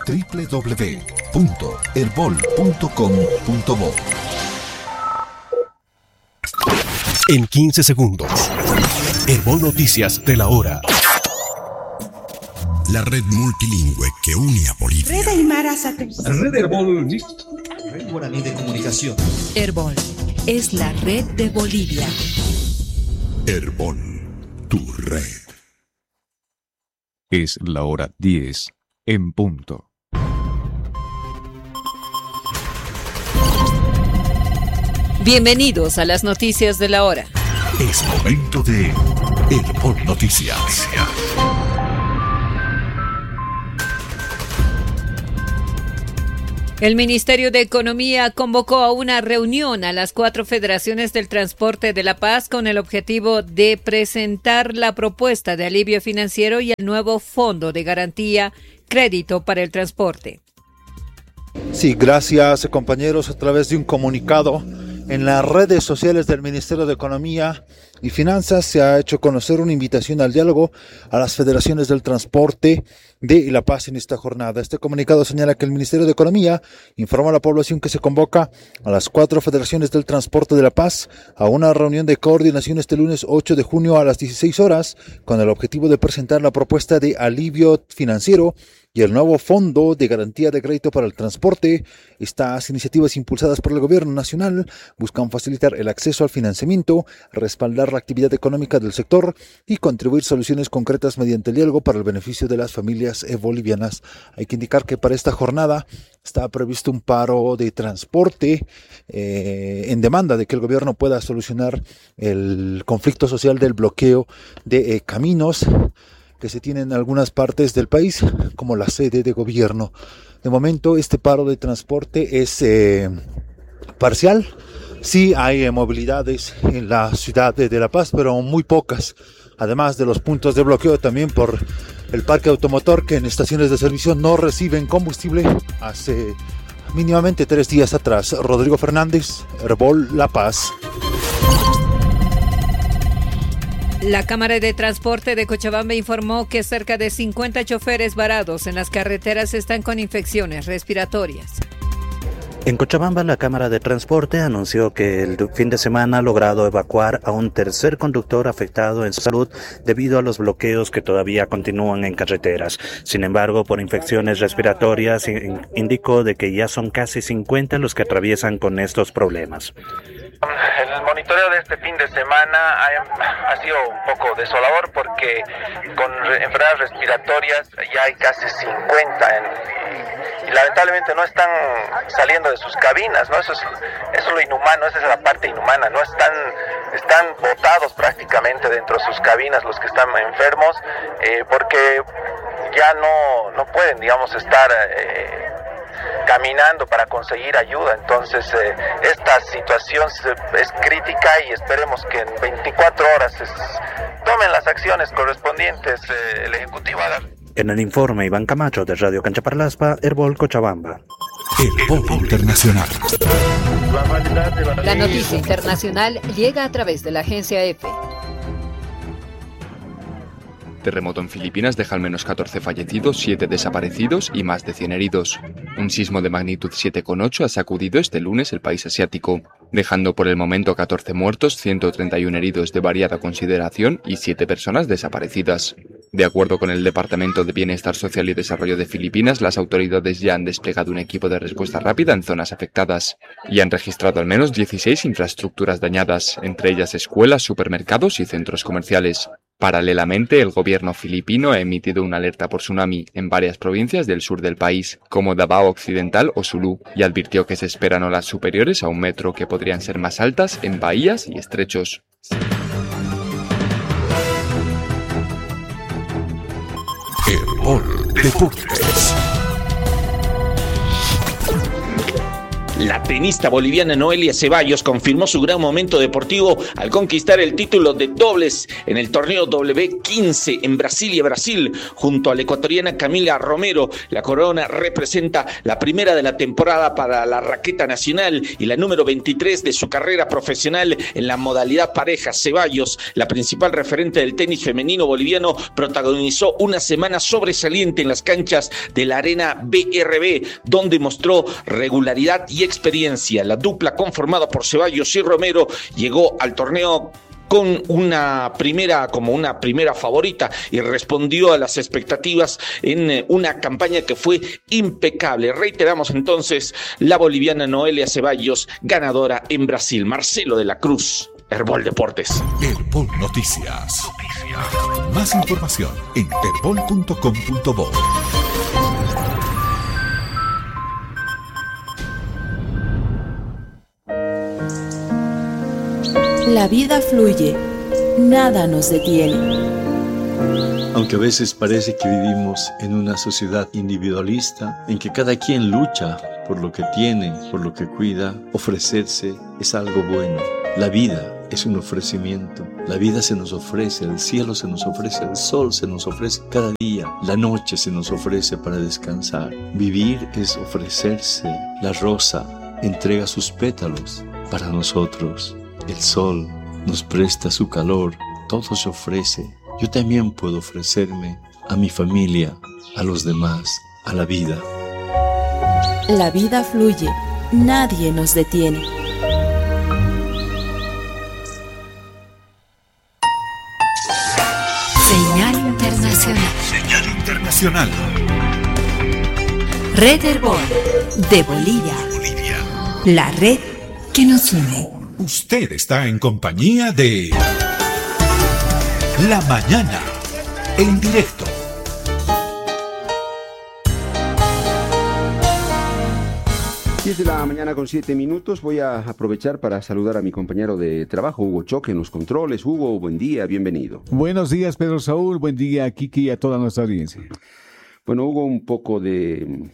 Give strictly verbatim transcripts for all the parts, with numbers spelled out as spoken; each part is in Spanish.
doble u doble u doble u punto herbol punto com punto bo. En quince segundos, Herbol Noticias de la hora. La red multilingüe que une a Bolivia. Red Aymara Satélite. Red Herbol. Red Guaraní de Comunicación. Herbol es la red de Bolivia. Herbol, tu red. Es la hora diez en punto. Bienvenidos a las noticias de la hora. Es momento de Herbol Noticias. El Ministerio de Economía convocó a una reunión a las cuatro federaciones del transporte de La Paz con el objetivo de presentar la propuesta de alivio financiero y el nuevo fondo de garantía crédito para el transporte. Sí, gracias compañeros. A través de un comunicado en las redes sociales del Ministerio de Economía y Finanzas se ha hecho conocer una invitación al diálogo a las federaciones del transporte de La Paz en esta jornada. Este comunicado señala que el Ministerio de Economía informa a la población que se convoca a las cuatro federaciones del transporte de La Paz a una reunión de coordinación este lunes ocho de junio a las dieciséis horas con el objetivo de presentar la propuesta de alivio financiero y el nuevo Fondo de Garantía de Crédito para el Transporte. Estas iniciativas impulsadas por el Gobierno Nacional buscan facilitar el acceso al financiamiento, respaldar la actividad económica del sector y contribuir soluciones concretas mediante el diálogo para el beneficio de las familias bolivianas. Hay que indicar que para esta jornada está previsto un paro de transporte eh, en demanda de que el gobierno pueda solucionar el conflicto social del bloqueo de eh, caminos que se tiene en algunas partes del país como la sede de gobierno. De momento este paro de transporte es eh, parcial. Sí hay eh, movilidades en la ciudad de, de La Paz, pero muy pocas. Además de los puntos de bloqueo también por el parque automotor que en estaciones de servicio no reciben combustible hace mínimamente tres días atrás. Rodrigo Fernández, Herbol, La Paz. La Cámara de Transporte de Cochabamba informó que cerca de cincuenta choferes varados en las carreteras están con infecciones respiratorias. En Cochabamba, la Cámara de Transporte anunció que el fin de semana ha logrado evacuar a un tercer conductor afectado en salud debido a los bloqueos que todavía continúan en carreteras. Sin embargo, por infecciones respiratorias, indicó de que ya son casi cincuenta los que atraviesan con estos problemas. El monitoreo de este fin de semana ha, ha sido un poco desolador porque con enfermedades respiratorias ya hay casi cincuenta en, y, y lamentablemente no están saliendo de sus cabinas, ¿no? Eso es, eso es lo inhumano, esa es la parte inhumana, no están, están botados prácticamente dentro de sus cabinas los que están enfermos eh, porque ya no, no pueden, digamos, estar eh, caminando para conseguir ayuda. Entonces eh, esta situación es crítica y esperemos que en veinticuatro horas es, tomen las acciones correspondientes eh, el Ejecutivo. En el informe, Iván Camacho de Radio Canchaparlaspa, Herbol, Cochabamba. Herbol Internacional. La noticia internacional llega a través de la agencia EFE. Terremoto en Filipinas deja al menos catorce fallecidos, siete desaparecidos y más de cien heridos. Un sismo de magnitud siete coma ocho ha sacudido este lunes el país asiático, dejando por el momento catorce muertos, ciento treinta y uno heridos de variada consideración y siete personas desaparecidas. De acuerdo con el Departamento de Bienestar Social y Desarrollo de Filipinas, las autoridades ya han desplegado un equipo de respuesta rápida en zonas afectadas y han registrado al menos dieciséis infraestructuras dañadas, entre ellas escuelas, supermercados y centros comerciales. Paralelamente, el gobierno filipino ha emitido una alerta por tsunami en varias provincias del sur del país, como Davao Occidental o Sulu, y advirtió que se esperan olas superiores a un metro que podrían ser más altas en bahías y estrechos. Herbol Deportes. La tenista boliviana Noelia Ceballos confirmó su gran momento deportivo al conquistar el título de dobles en el torneo doble quince en Brasilia, Brasil, junto a la ecuatoriana Camila Romero. La corona representa la primera de la temporada para la raqueta nacional y la número veintitrés de su carrera profesional en la modalidad pareja. Ceballos, la principal referente del tenis femenino boliviano, protagonizó una semana sobresaliente en las canchas de la Arena B R B, donde mostró regularidad y experiencia. La dupla conformada por Ceballos y Romero llegó al torneo con una primera, como una primera favorita, y respondió a las expectativas en una campaña que fue impecable. Reiteramos entonces, la boliviana Noelia Ceballos, ganadora en Brasil. Marcelo de la Cruz, Herbol Deportes. Herbol Noticias. Noticias. Más información en herbol punto com punto bo. La vida fluye, nada nos detiene. Aunque a veces parece que vivimos en una sociedad individualista, en que cada quien lucha por lo que tiene, por lo que cuida, ofrecerse es algo bueno. La vida es un ofrecimiento. La vida se nos ofrece, el cielo se nos ofrece, el sol se nos ofrece cada día. La noche se nos ofrece para descansar. Vivir es ofrecerse. La rosa entrega sus pétalos para nosotros. El sol nos presta su calor, todo se ofrece. Yo también puedo ofrecerme a mi familia, a los demás, a la vida. La vida fluye, nadie nos detiene. Señal internacional. Señal internacional. Red Herbol de Bolivia. Bolivia. La red que nos une. Usted está en compañía de La Mañana, en directo. diez de la mañana con siete minutos. Voy a aprovechar para saludar a mi compañero de trabajo, Hugo Choque, en los controles. Hugo, buen día, bienvenido. Buenos días, Pedro Saúl. Buen día, Kiki, y a toda nuestra audiencia. Bueno, Hugo, un poco de...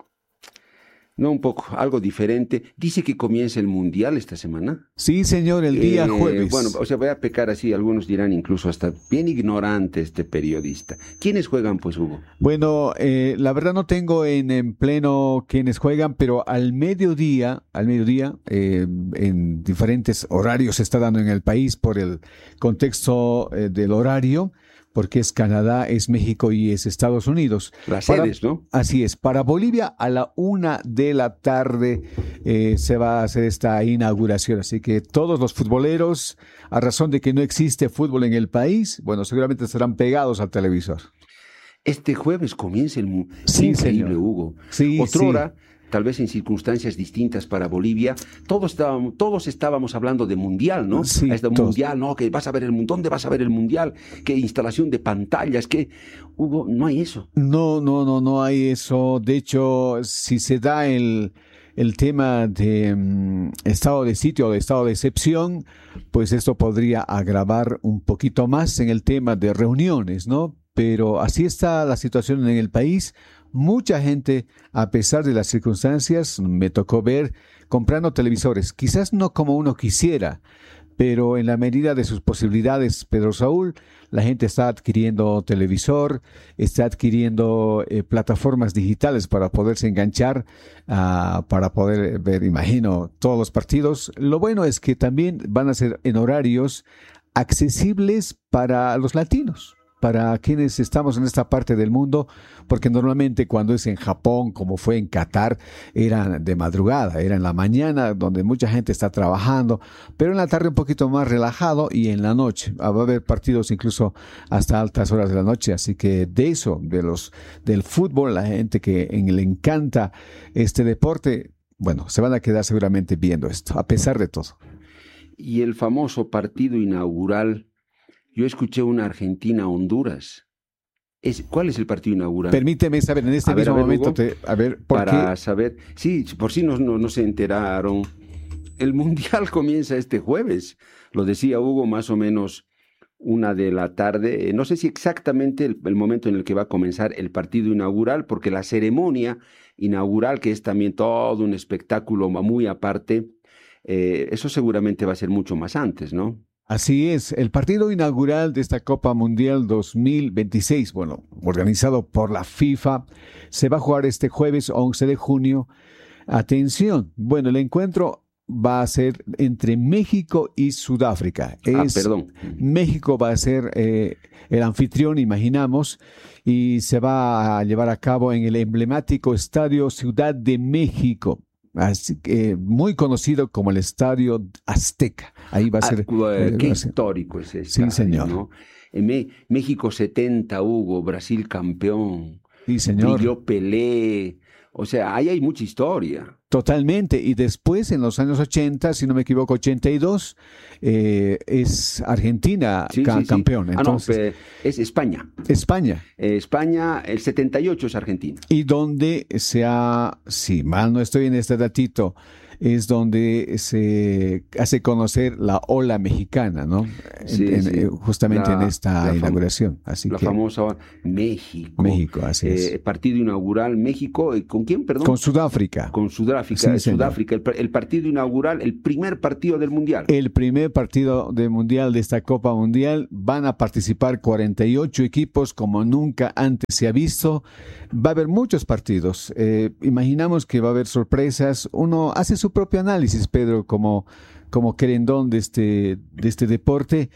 No, un poco, algo diferente. Dice que comienza el Mundial esta semana. Sí, señor, el día eh, jueves. Bueno, o sea, voy a pecar así, algunos dirán incluso hasta bien ignorante este periodista. ¿Quiénes juegan, pues, Hugo? Bueno, eh, la verdad no tengo en, en pleno quiénes juegan, pero al mediodía, al mediodía, eh, en diferentes horarios se está dando en el país por el contexto eh, del horario, porque es Canadá, es México y es Estados Unidos. Las Para, sedes, ¿no? Así es. Para Bolivia, a la una de la tarde eh, se va a hacer esta inauguración. Así que todos los futboleros, a razón de que no existe fútbol en el país, bueno, seguramente estarán pegados al televisor. Este jueves comienza el Mundial. Sí, increíble, señor. Hugo. Sí, Otrora, sí. Tal vez en circunstancias distintas para Bolivia, todos estábamos, todos estábamos hablando de mundial, ¿no? Sí, este mundial, ¿no? Que vas a ver el mundial, ¿dónde vas a ver el mundial? ¿Qué instalación de pantallas? ¿Qué? Hugo, no hay eso. No, no, no, no hay eso. De hecho, si se da el, el tema de um, estado de sitio o de estado de excepción, pues esto podría agravar un poquito más en el tema de reuniones, ¿no? Pero así está la situación en el país. Mucha gente, a pesar de las circunstancias, me tocó ver comprando televisores. Quizás no como uno quisiera, pero en la medida de sus posibilidades, Pedro Saúl, la gente está adquiriendo televisor, está adquiriendo eh, plataformas digitales para poderse enganchar, uh, para poder ver, imagino, todos los partidos. Lo bueno es que también van a ser en horarios accesibles para los latinos, para quienes estamos en esta parte del mundo, porque normalmente cuando es en Japón, como fue en Qatar, era de madrugada, era en la mañana, donde mucha gente está trabajando, pero en la tarde un poquito más relajado y en la noche. Va a haber partidos incluso hasta altas horas de la noche, así que de eso, de los del fútbol, la gente que en, le encanta este deporte, bueno, se van a quedar seguramente viendo esto, a pesar de todo. Y el famoso partido inaugural, yo escuché una Argentina-Honduras. Es, ¿Cuál es el partido inaugural? Permíteme saber en este a mismo ver, a ver, momento. Hugo, Te, a ver, ¿por para qué? saber. Sí, por si no, no, no se enteraron. El Mundial comienza este jueves. Lo decía Hugo, más o menos una de la tarde. No sé si exactamente el, el momento en el que va a comenzar el partido inaugural, porque la ceremonia inaugural, que es también todo un espectáculo muy aparte, eh, eso seguramente va a ser mucho más antes, ¿no? Así es, el partido inaugural de esta Copa Mundial dos mil veintiséis, bueno, organizado por la FIFA, se va a jugar este jueves once de junio. Atención, bueno, el encuentro va a ser entre México y Sudáfrica. Es, ah, perdón. México va a ser eh, el anfitrión, imaginamos, y se va a llevar a cabo en el emblemático Estadio Ciudad de México. Así que muy conocido como el Estadio Azteca. Ahí va a ser. Ah, eh, qué va a ser. histórico es ese. Sí, señor. ¿No? En México setenta, Hugo, Brasil campeón. Sí, señor. Brilló Pelé. O sea, ahí hay mucha historia. Totalmente. Y después, en los años ochenta, si no me equivoco, ochenta y dos, eh, es Argentina sí, ca- sí, sí. campeón. Entonces, ah, no, es España. España. Eh, España, el setenta y ocho es Argentina. Y donde se ha, si mal no estoy en este datito, es donde se hace conocer la ola mexicana, ¿no? Sí, en, sí. En, justamente la, en esta la inauguración. Así la que, famosa México. México, así eh, es. Partido inaugural, México, ¿con quién, perdón? Con Sudáfrica. Con Sudáfrica, Sí, Sudáfrica el, el partido inaugural, el primer partido del Mundial. El primer partido de Mundial de esta Copa Mundial. Van a participar cuarenta y ocho equipos como nunca antes se ha visto. Va a haber muchos partidos. Eh, imaginamos que va a haber sorpresas. Uno hace su propio análisis, Pedro, como, como querendón de este, de este deporte.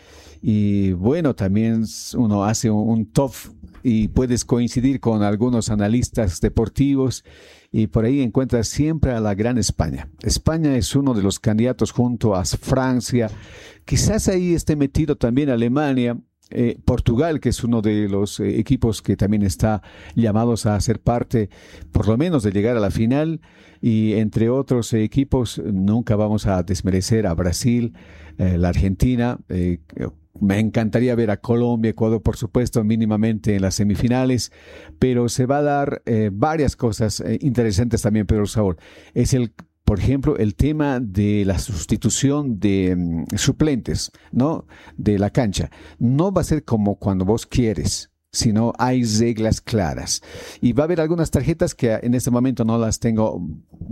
Y bueno, también uno hace un, un top y puedes coincidir con algunos analistas deportivos y por ahí encuentras siempre a la gran España. España es uno de los candidatos junto a Francia. Quizás ahí esté metido también Alemania. Eh, Portugal, que es uno de los eh, equipos que también está llamados a ser parte, por lo menos, de llegar a la final, y entre otros eh, equipos, nunca vamos a desmerecer a Brasil, eh, la Argentina, eh, me encantaría ver a Colombia, Ecuador, por supuesto, mínimamente en las semifinales, pero se va a dar eh, varias cosas eh, interesantes también, Pedro Saúl. Es el Por ejemplo, el tema de la sustitución de um, suplentes, ¿no? De la cancha. No va a ser como cuando vos quieres, sino hay reglas claras. Y va a haber algunas tarjetas que en este momento no las tengo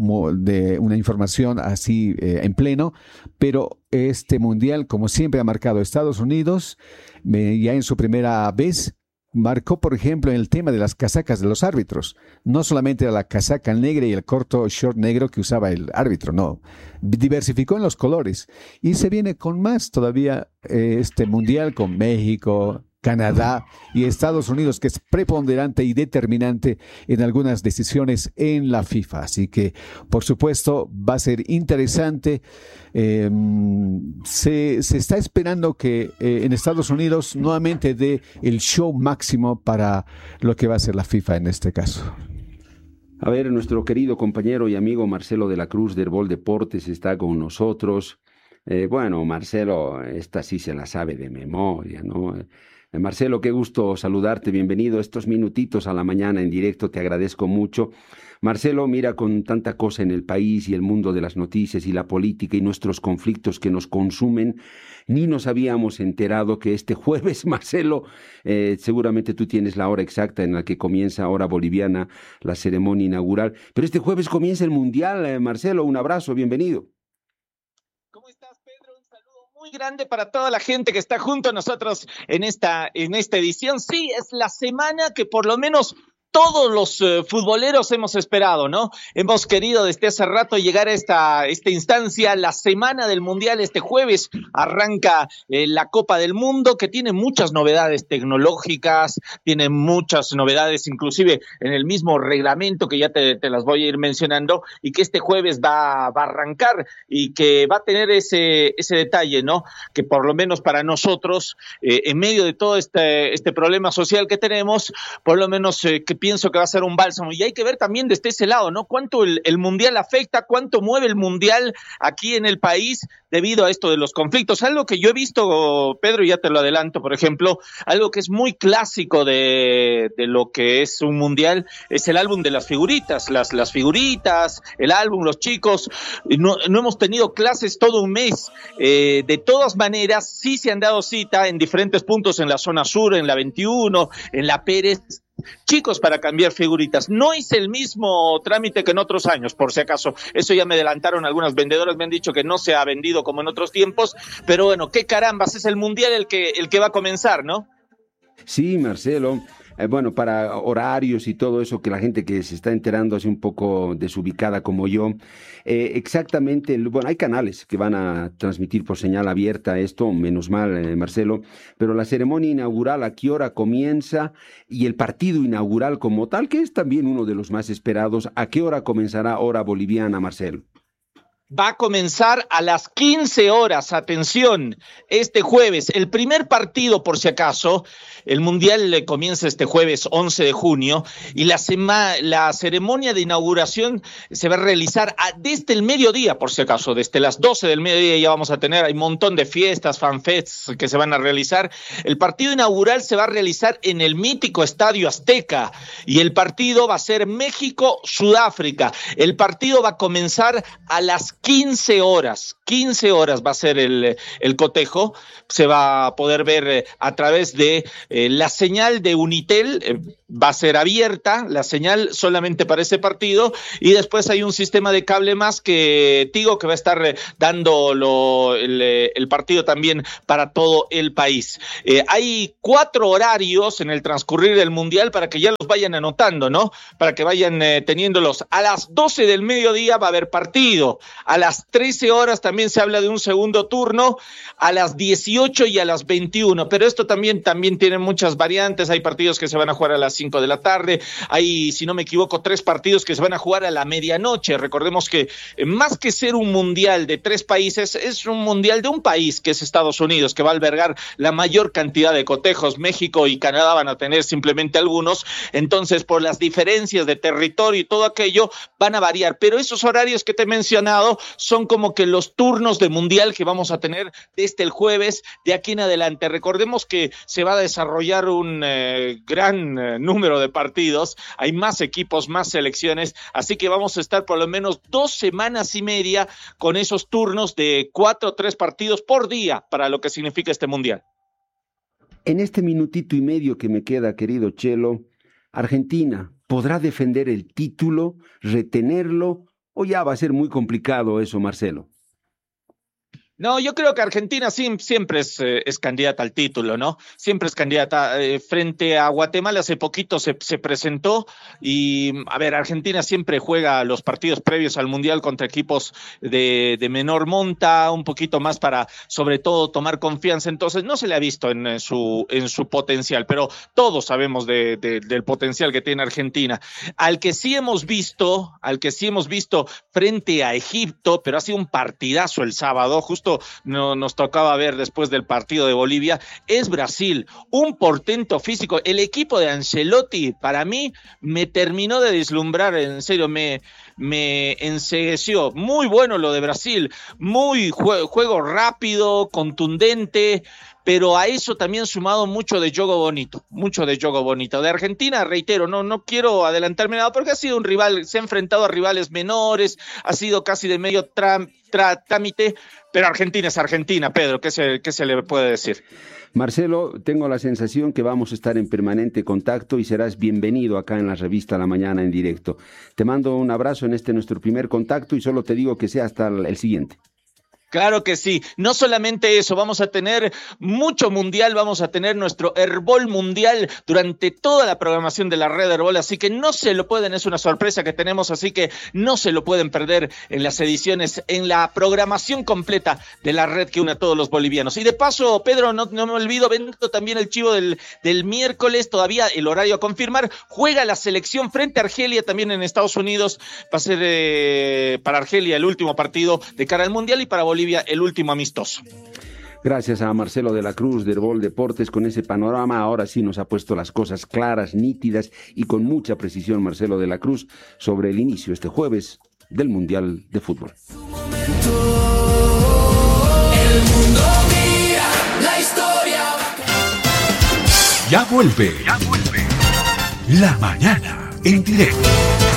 de una información así eh, en pleno, pero este mundial, como siempre ha marcado Estados Unidos, eh, ya en su primera vez, marcó, por ejemplo, en el tema de las casacas de los árbitros. No solamente era la casaca negra y el corto short negro que usaba el árbitro, no. Diversificó en los colores. Y se viene con más todavía eh, este mundial con México, Canadá y Estados Unidos, que es preponderante y determinante en algunas decisiones en la FIFA. Así que, por supuesto, va a ser interesante. Eh, se, se está esperando que eh, en Estados Unidos nuevamente dé el show máximo para lo que va a ser la FIFA en este caso. A ver, nuestro querido compañero y amigo Marcelo de la Cruz de Herbol Deportes está con nosotros. Eh, bueno, Marcelo, esta sí se la sabe de memoria, ¿no? Eh, Marcelo, qué gusto saludarte, bienvenido estos minutitos a la mañana en directo, te agradezco mucho. Marcelo, mira, con tanta cosa en el país y el mundo de las noticias y la política y nuestros conflictos que nos consumen, ni nos habíamos enterado que este jueves, Marcelo, eh, seguramente tú tienes la hora exacta en la que comienza, hora boliviana, la ceremonia inaugural, pero este jueves comienza el Mundial, eh, Marcelo, un abrazo, bienvenido. ¿Cómo estás, Pedro? Un saludo muy grande para toda la gente que está junto a nosotros en esta, en esta edición. Sí, es la semana que por lo menos todos los uh, futboleros hemos esperado, ¿no? Hemos querido desde hace rato llegar a esta, esta instancia, la semana del Mundial. Este jueves arranca eh, la Copa del Mundo, que tiene muchas novedades tecnológicas, tiene muchas novedades inclusive en el mismo reglamento, que ya te, te las voy a ir mencionando, y que este jueves va, va a arrancar y que va a tener ese, ese detalle, ¿no? Que por lo menos para nosotros, eh, en medio de todo este, este problema social que tenemos, por lo menos eh, que pienso que va a ser un bálsamo. Y hay que ver también desde ese lado, ¿no? Cuánto el, el Mundial afecta, cuánto mueve el Mundial aquí en el país debido a esto de los conflictos. Algo que yo he visto, Pedro, y ya te lo adelanto, por ejemplo, algo que es muy clásico de, de lo que es un Mundial, es el álbum de las figuritas, las, las figuritas, el álbum, los chicos. No, no hemos tenido clases todo un mes. Eh, de todas maneras, sí se han dado cita en diferentes puntos en la zona sur, en la veintiuno, en la Pérez, chicos para cambiar figuritas. No es el mismo trámite que en otros años, por si acaso. Eso ya me adelantaron algunas vendedoras, me han dicho que no se ha vendido como en otros tiempos, pero bueno, qué carambas, es el Mundial el que, el que va a comenzar, ¿no? Sí, Marcelo. Eh, bueno, para horarios y todo eso, que la gente que se está enterando así un poco desubicada como yo, eh, exactamente, bueno, hay canales que van a transmitir por señal abierta esto, menos mal, eh, Marcelo, pero la ceremonia inaugural, ¿a qué hora comienza? Y el partido inaugural como tal, que es también uno de los más esperados, ¿a qué hora comenzará hora boliviana, Marcelo? Va a comenzar a las quince horas, atención, este jueves. El primer partido, por si acaso, el Mundial comienza este jueves once de junio y la, sema, la ceremonia de inauguración se va a realizar a, desde el mediodía, por si acaso, desde las doce del mediodía ya vamos a tener, hay un montón de fiestas, fanfests que se van a realizar. El partido inaugural se va a realizar en el mítico Estadio Azteca y el partido va a ser México-Sudáfrica. El partido va a comenzar a las quince horas, quince horas va a ser el, el cotejo, se va a poder ver a través de eh, la señal de Unitel, eh, va a ser abierta la señal solamente para ese partido y después hay un sistema de cable más que Tigo que va a estar eh, dando lo, el, el partido también para todo el país. Eh, hay cuatro horarios en el transcurrir del Mundial para que ya los vayan anotando, ¿no? Para que vayan eh, teniéndolos. A las doce del mediodía va a haber partido. A las trece horas también se habla de un segundo turno, a las dieciocho y a las veintiuno, pero esto también, también tiene muchas variantes. Hay partidos que se van a jugar a las cinco de la tarde, hay, si no me equivoco, tres partidos que se van a jugar a la medianoche. Recordemos que eh, más que ser un mundial de tres países, es un mundial de un país que es Estados Unidos, que va a albergar la mayor cantidad de cotejos. México y Canadá van a tener simplemente algunos, entonces por las diferencias de territorio y todo aquello van a variar, pero esos horarios que te he mencionado son como que los turnos de mundial que vamos a tener desde el jueves de aquí en adelante. Recordemos que se va a desarrollar un eh, gran eh, número de partidos, hay más equipos, más selecciones, así que vamos a estar por lo menos dos semanas y media con esos turnos de cuatro o tres partidos por día para lo que significa este mundial. En este minutito y medio que me queda, querido Chelo, Argentina, ¿podrá defender el título, retenerlo? ¿O ya va a ser muy complicado eso, Marcelo? No, yo creo que Argentina siempre es, eh, es candidata al título, ¿no? Siempre es candidata. Eh, frente a Guatemala hace poquito se, se presentó y, a ver, Argentina siempre juega los partidos previos al Mundial contra equipos de, de menor monta, un poquito más para, sobre todo, tomar confianza. Entonces, no se le ha visto en, en, su, en su potencial, pero todos sabemos de, de, del potencial que tiene Argentina. Al que sí hemos visto, al que sí hemos visto frente a Egipto, pero ha sido un partidazo el sábado, justo no, nos tocaba ver después del partido de Bolivia, es Brasil, un portento físico. El equipo de Ancelotti para mí me terminó de deslumbrar, en serio, me, me encegueció. Muy bueno lo de Brasil, muy jue- juego rápido, contundente, pero a eso también sumado mucho de juego bonito, mucho de juego bonito. De Argentina, reitero, no, no quiero adelantarme nada porque ha sido un rival, se ha enfrentado a rivales menores, ha sido casi de medio tra- tra- trámite, pero Argentina es Argentina, Pedro, ¿qué se, qué se le puede decir? Marcelo, tengo la sensación que vamos a estar en permanente contacto y serás bienvenido acá en la revista La Mañana en directo. Te mando un abrazo en este nuestro primer contacto y solo te digo que sea hasta el siguiente. Claro que sí, no solamente eso, vamos a tener mucho mundial, vamos a tener nuestro Herbol Mundial durante toda la programación de la red Herbol, así que no se lo pueden, es una sorpresa que tenemos, así que no se lo pueden perder en las ediciones, en la programación completa de la red que une a todos los bolivianos. Y de paso, Pedro, no, no me olvido, vendo también el chivo del, del miércoles, todavía el horario a confirmar, juega la selección frente a Argelia también en Estados Unidos, va a ser eh, para Argelia el último partido de cara al mundial y para Bolivia Bolivia el último amistoso. Gracias a Marcelo de la Cruz de Herbol Deportes con ese panorama. Ahora sí nos ha puesto las cosas claras, nítidas y con mucha precisión Marcelo de la Cruz sobre el inicio este jueves del Mundial de Fútbol. El mundo mira la historia. Ya vuelve. Ya vuelve. La mañana en directo.